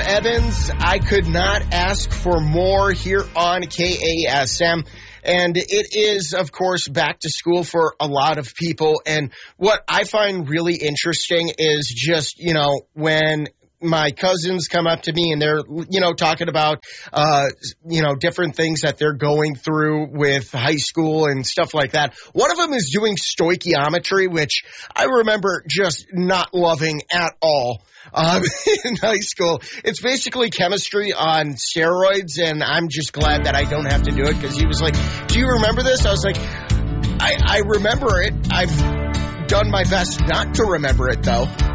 Evans. I could not ask for more here on KASM. And it is, of course, back to school for a lot of people. And what I find really interesting is just, when my cousins come up to me and they're, talking about, different things that they're going through with high school and stuff like that. One of them is doing stoichiometry, which I remember just not loving at all. In high school. It's basically chemistry on steroids, and I'm just glad that I don't have to do it, because he was like, do you remember this? I was like, I remember it. I've done my best not to remember it, though.